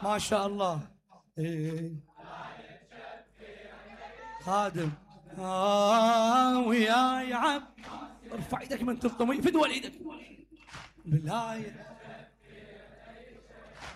ما شاء الله. إيه. خادم. وياي عبد. ارفع ايدك من تلطمي، فدوى ايدك. بالهاي